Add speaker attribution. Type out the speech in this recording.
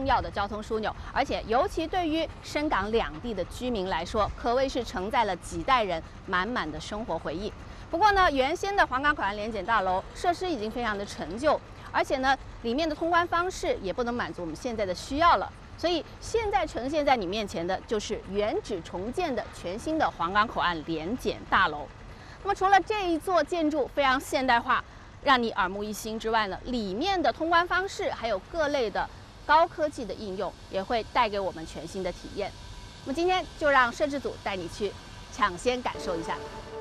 Speaker 1: 重要的交通枢纽，而且尤其对于深港两地的居民来说，可谓是承载了几代人满满的生活回忆。不过呢，原先的皇岗口岸联检大楼设施已经非常的陈旧，而且呢，里面的通关方式也不能满足我们现在的需要了。所以现在呈现在你面前的就是原址重建的全新的皇岗口岸联检大楼。那么除了这一座建筑非常现代化，让你耳目一新之外呢，里面的通关方式还有各类的高科技的应用，也会带给我们全新的体验。那么今天就让摄制组带你去抢先感受一下。